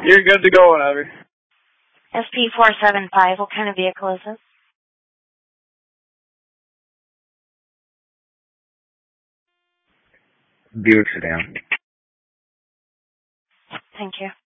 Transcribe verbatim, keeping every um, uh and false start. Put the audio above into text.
You're good to go whenever. S P four seven five, what kind of vehicle is this? Buick sedan. Thank you.